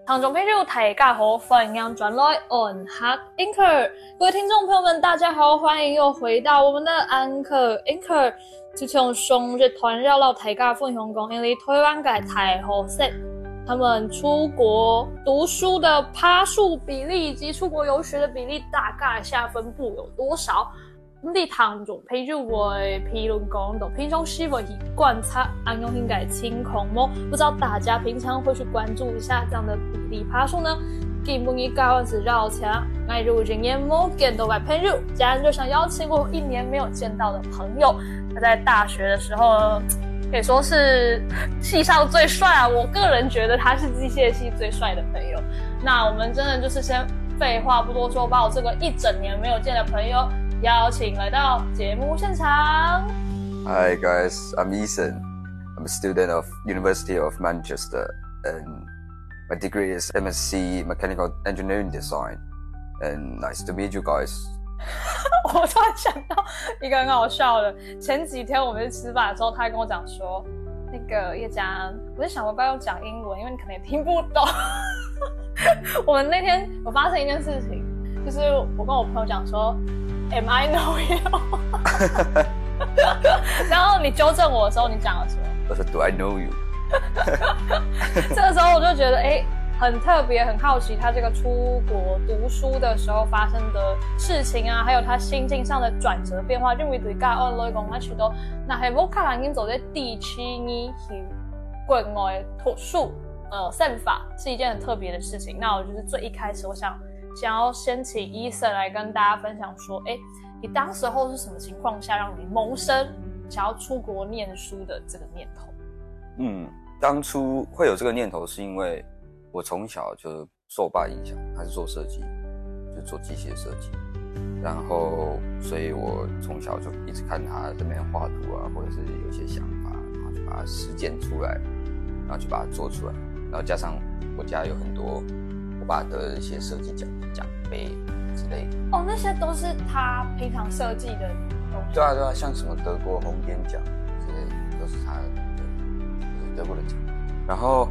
聽眾朋友大家好，歡迎轉來 On Hard Anchor。各位聽眾朋友們，大家好，歡迎又回到我們的 Anchor。自從上日團繞到大家分享講，因為台灣嘅大學生，他們出國讀書的趴數比例以及出國遊學的比例大概下分布有多少？咁啲聽眾朋友會評論講到，平常是會去觀察安樣應該情況麼？不知道大家平常會去關注一下這樣的比例趴數呢？今晡日教是繞牆，我如今年沒見到嘅朋友，家人就想邀請我1年沒有見到的朋友。他在大學的時候可以說是系上最帥啊，我個人覺得他是機械系最帥的朋友。那我們真的就是先廢話不多說，把我這個1整年沒有見的朋友邀請來到節目現場。 Hi guys, I'm Ethan. I'm a student of University of Manchester and my degree is MSc Mechanical Engineering Design. And nice to meet you guys. 我突然想到一個很好笑的，前幾天我們去吃飯的時候，他還跟我講說，那個葉嘉，我在想我要不要講英文，因為你可能也聽不懂。我們那天有發生一件事情，就是我跟我朋友講說 Am I know you？ 然後你糾正我的時候，你講了什麼？ 我說 Do I know you？ 這個時候我就覺得很特別，很好奇他這個出國讀書的時候發生的事情啊，還有他心境上的轉折變化。因為對家我來講，我覺得那係冇可能已經走在地區呢去國外讀書憲法是一件很特別的事情。那我就是最一開始我想要先請 Ethan 來跟大家分享說，你當時候是什麼情況下讓你萌生想要出國念書的這個念頭？ 當初會有這個念頭是因為我從小就受我爸影響，他是做設計，就做機械設計，然後所以我從小就一直看他在那邊畫圖啊，或者是有一些想法，然後就把它實踐出來，然後就把它做出來，然後加上我家有很多我爸得一些設計獎杯之類的。 哦，那些都是他平常設計的東西。 對啊，像什麼德國紅點獎之類的，都是他的，就是德國的獎。然後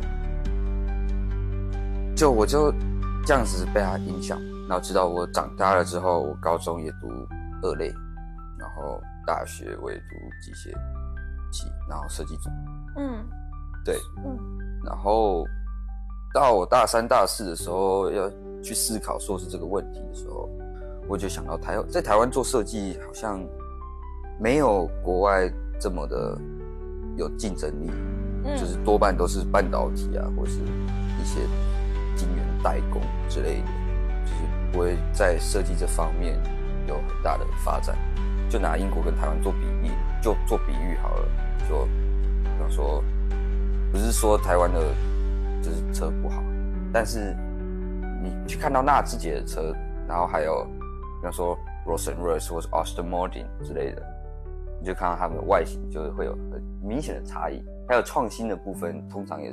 我就這樣子被他影響，然後直到我長大了之後，我高中也讀2類，然後大學我也讀機械系，然後設計組。對，然後到我大3、大4的時候要去思考碩士這個問題的時候，我就想到在台灣做設計好像沒有國外這麼的有競爭力，就是多半都是半導體啊，或是一些晶圓代工之類的，就是不會在設計這方面有很大的發展。就拿英國跟台灣做比例，就做比喻好了。就比方說，不是說台灣的就是車不好，但是你去看到納智捷的車，然後還有比方說 Rolls-Royce 或是 Aston Martin 之類的，你就看到他們的外形就是會有很明顯的差異。還有創新的部分，通常也